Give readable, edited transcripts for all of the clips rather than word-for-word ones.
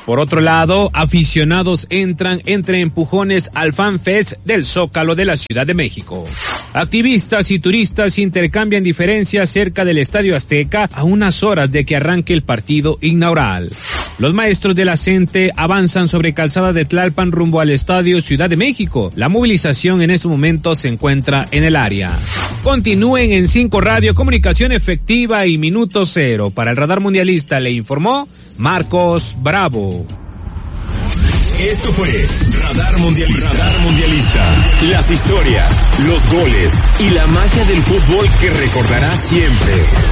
Por otro lado, aficionados entran entre empujones al Fan Fest del Zócalo de la Ciudad de México. Activistas y turistas intercambian diferencias cerca del Estadio Azteca a unas horas de que arranque el partido inaugural. Los maestros de la CENTE avanzan sobre Calzada de Tlalpan rumbo al Estadio Ciudad de México. La movilización en estos momentos se encuentra en el área. Continúen en 5 Radio, comunicación efectiva y minuto cero. Para el Radar Mundialista le informó Marcos Bravo. Esto fue Radar Mundialista. Radar Mundialista. Las historias, los goles y la magia del fútbol que recordarás siempre.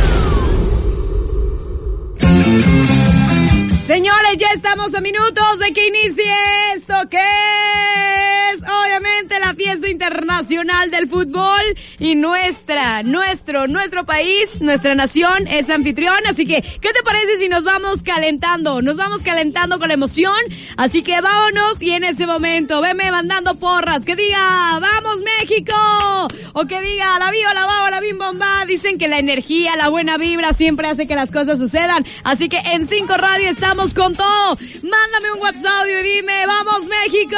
Señores, ya estamos a minutos de que inicie esto que es, obviamente, la fiesta internacional del fútbol y nuestro país, nuestra nación es anfitrión, así que, ¿qué te parece si nos vamos calentando? Nos vamos calentando con la emoción, así que vámonos y en ese momento, veme mandando porras, que diga, ¡vamos México! O que diga, la viva, la baba, la bim bomba. Dicen que la energía, la buena vibra siempre hace que las cosas sucedan, así que en 5 Radio estamos con todo. Mándame un WhatsApp y dime, ¡vamos México!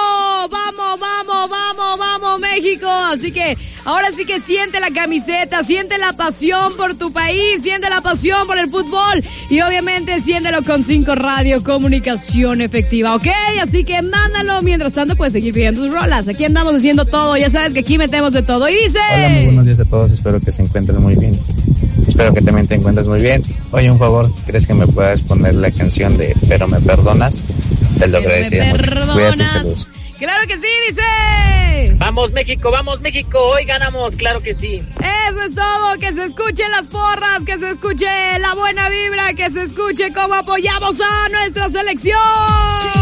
¡Vamos México! Así que ahora sí que siente la camiseta, siente la pasión por tu país, siente la pasión por el fútbol y obviamente siéntelo con 5 Radio, comunicación efectiva, ¿ok? Así que mándalo. Mientras tanto puedes seguir pidiendo tus rolas. Aquí andamos haciendo todo, ya sabes que aquí metemos de todo. Y dice... Hola, muy buenos días a todos, espero que se encuentren muy bien. Espero que también te encuentres muy bien. Oye, un favor, ¿crees que me puedas poner la canción de Pero me perdonas? Te lo agradecería mucho. Cuídate, saludos. ¡Claro que sí! Dice... ¡Vamos México, hoy ganamos! ¡Claro que sí! Eso es todo, que se escuchen las porras, que se escuche la buena vibra, que se escuche cómo apoyamos a nuestra selección.